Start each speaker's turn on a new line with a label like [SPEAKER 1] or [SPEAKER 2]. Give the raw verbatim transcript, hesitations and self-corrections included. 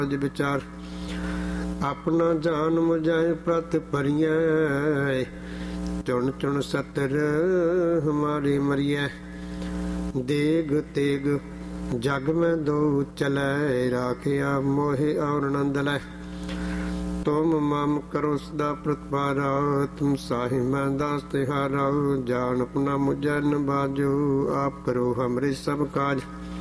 [SPEAKER 1] विचार अपना जान मुझाए प्रत परिय चुन चुन सतर हमारी मरिय देग तेग जग में दो चलै राखिया मोहे और नंद लै तुम मम करो सदा प्रतिपारा तुम साहि मैं दास तिहारा जान अपना मुझै न बाजो आप करो हमरे सब काज